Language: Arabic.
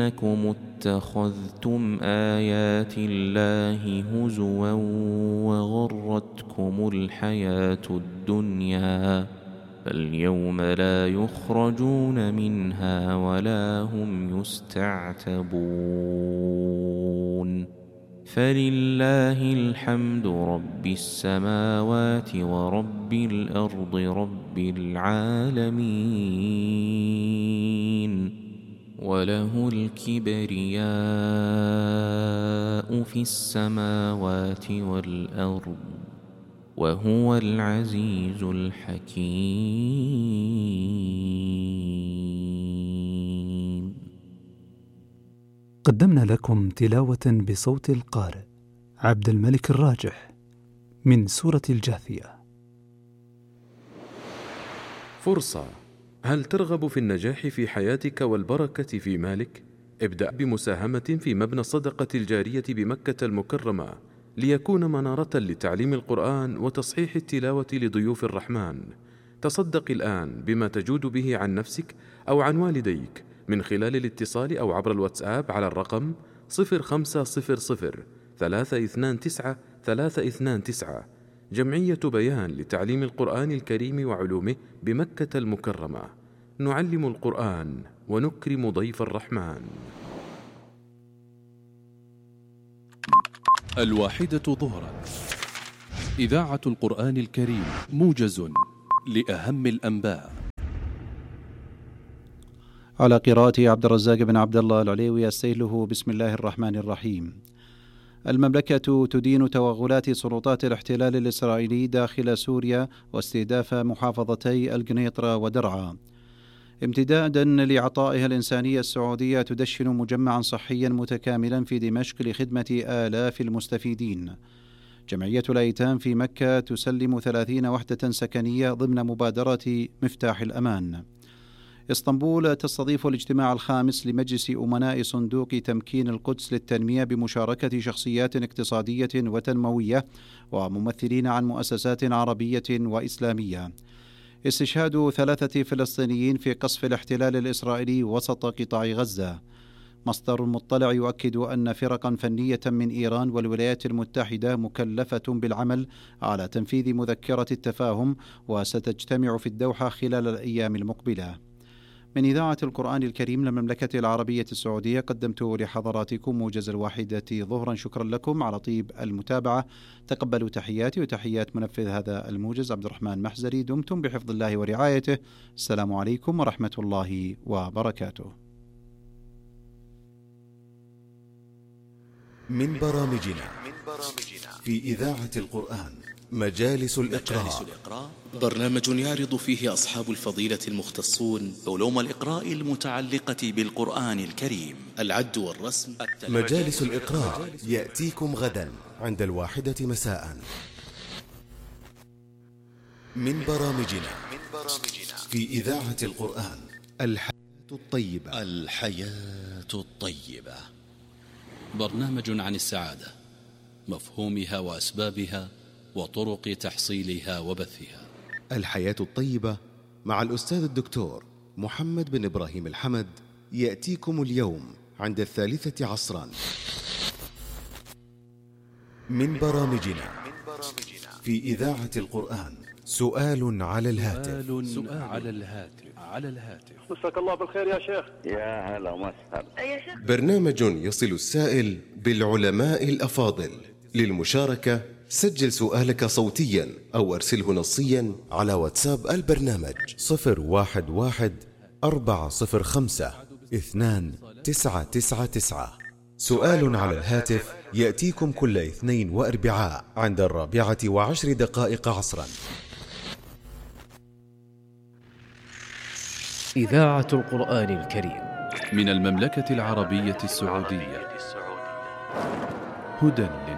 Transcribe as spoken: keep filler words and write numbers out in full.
إنكم اتخذتم آيات الله هزوا وغرتكم الحياة الدنيا فاليوم لا يخرجون منها ولا هم يستعتبون فلله الحمد رب السماوات ورب الأرض رب العالمين وله الكبرياء في السماوات والأرض وهو العزيز الحكيم. قدمنا لكم تلاوة بصوت القارئ عبد الملك الراجح من سورة الجاثية. فرصة. هل ترغب في النجاح في حياتك والبركة في مالك؟ ابدأ بمساهمة في مبنى الصدقة الجارية بمكة المكرمة ليكون منارة لتعليم القرآن وتصحيح التلاوة لضيوف الرحمن. تصدق الآن بما تجود به عن نفسك أو عن والديك من خلال الاتصال أو عبر الواتساب على الرقم صفر خمسة صفر صفر ثلاثة اثنان تسعة ثلاثة اثنان تسعة. جمعية بيان لتعليم القرآن الكريم وعلومه بمكة المكرمة. نعلم القرآن ونكرم ضيف الرحمن. الواحدة ظهرا، إذاعة القرآن الكريم، موجز لأهم الأنباء على قراءة عبد الرزاق بن عبد الله العليوي السيله. بسم الله الرحمن الرحيم. المملكة تدين توغلات سلطات الاحتلال الإسرائيلي داخل سوريا واستهداف محافظتي القنيطرة ودرعا. امتدادا لعطائها الإنسانية، السعودية تدشن مجمعا صحيا متكاملا في دمشق لخدمة آلاف المستفيدين. جمعية الأيتام في مكة تسلم ثلاثين وحدة سكنية ضمن مبادرة مفتاح الأمان. اسطنبول تستضيف الاجتماع الخامس لمجلس أمناء صندوق تمكين القدس للتنمية بمشاركة شخصيات اقتصادية وتنموية وممثلين عن مؤسسات عربية وإسلامية. استشهاد ثلاثة فلسطينيين في قصف الاحتلال الإسرائيلي وسط قطاع غزة. مصدر مطلع يؤكد أن فرقا فنية من إيران والولايات المتحدة مكلفة بالعمل على تنفيذ مذكرة التفاهم وستجتمع في الدوحة خلال الأيام المقبلة. من إذاعة القرآن الكريم للمملكة العربية السعودية، قدمت لحضراتكم موجز الواحدة ظهرا. شكرا لكم على طيب المتابعة. تقبلوا تحياتي وتحيات منفذ هذا الموجز عبد الرحمن محزري. دمتم بحفظ الله ورعايته. السلام عليكم ورحمة الله وبركاته. من برامجنا في إذاعة القرآن مجالس الإقراء، برنامج يعرض فيه أصحاب الفضيلة المختصون علوم الإقراء المتعلقة بالقرآن الكريم، العد والرسم. مجالس الإقراء يأتيكم غدا عند الواحدة مساء. من برامجنا في إذاعة القرآن الحياة الطيبة. الحياة الطيبة برنامج عن السعادة، مفهومها وأسبابها وطرق تحصيلها وبثها. الحياة الطيبة مع الأستاذ الدكتور محمد بن إبراهيم الحمد يأتيكم اليوم عند الثالثة عصرا. من برامجنا في إذاعة القرآن سؤال على الهاتف. سؤال على الهاتف على الهاتف مساك الله بالخير يا شيخ. يا هلا وسهلا يا شيخ. برنامج يصل السائل بالعلماء الأفاضل. للمشاركة سجل سؤالك صوتيا أو أرسله نصيا على واتساب البرنامج صفر واحد واحد أربعة صفر خمسة اثنان تسعة تسعة تسعة. سؤال على الهاتف يأتيكم كل اثنين وأربعاء عند الرابعة وعشر دقائق عصرا. إذاعة القرآن الكريم من المملكة العربية السعودية، هدى